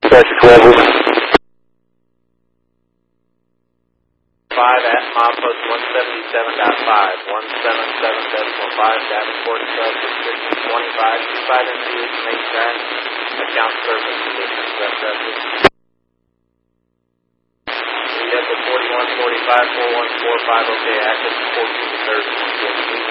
Dispatcher 12 over. 5 at milepost 177.5, 177.5, Davenport sub, restriction 25, 25 MPH, main track, account service conditions, rest traffic. Lead up to 41, 45, 414, 5, okay, active 14 to 30,